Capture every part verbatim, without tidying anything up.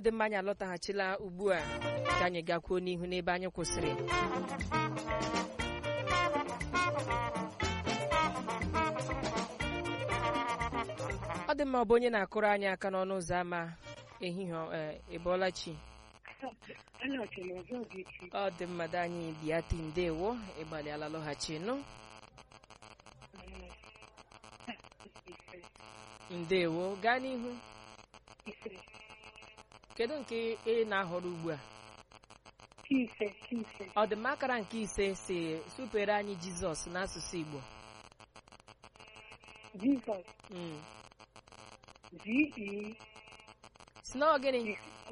dị mma, anyị alọtaghachila ugbu a ka anyị gakwuo n'ihu n'ebe anyị kwụsịrị. Ọ dị mma, ọ bụ onye na-akụrụ anyị aka n'ọnụ ụzọ ámá ehihie ịbọọla chi. Ọ dị mmadụ anyị Biati, ndewo, ịgbalịala lọghachi nụ. Ndewo, gaa n'ihu. Kedu nke ị na-ahọrọ ugbu a? Ọ dị mma, akara nke ise si supere anyị Jizọs n'asụsụ Igbo. Jizọs. Mm. G E. Si na ọ gịnị?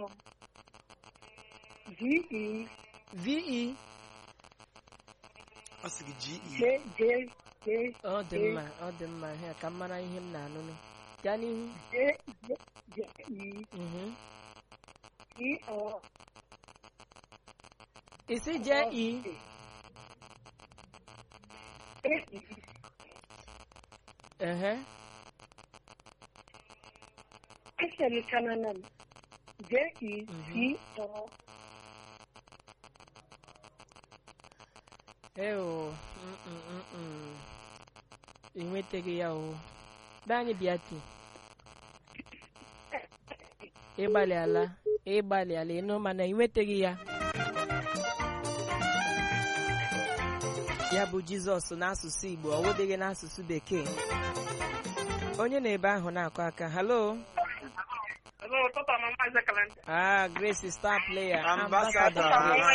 G E. V E. Ọ sị gị G E. J J J. Ọ dị mma, ọ dị mma, ihe ka m mara ihe m na-anụnụ. Gaa n'ihu. J J J E. Mhm. E O. Isi J E. Ehe. Actually, Canaan. J E C O. Eo. Mm mm mm mm. Inweteghị ya o. Dani Biati. Ịgbalịala, ịgbalịala ịnụ mana inweteghị ya. Ya bụ Jizọs n'asụsụ Igbo, ọ wụdịghị n'asụsụ Bekee. Onye na-ebe ahụ na-akụ aka. Hello. Hello, Papa Mama Zakalan. Ah, Grace star player. Ambassador.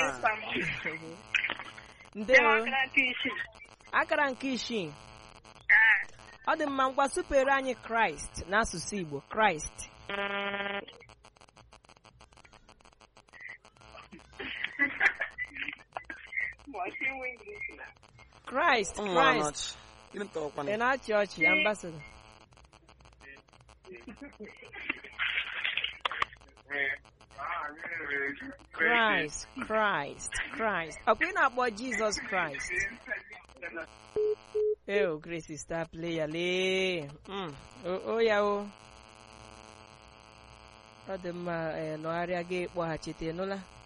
Ndewo. Akara nke isii. Ọ dị mma, ngwa supere anyị Kraịst n'asụsụ Igbo. Kraịst. Christ, Christ. Ị na-achị ọchị, ambassador. Christ, Christ, Christ. Ọkwa ị na-akpọ Jesus Christ. Eo, Grace star player lee. Mm. O, o ya o. Ọ dị mma, nọgharịa gị kpọghachite nụla.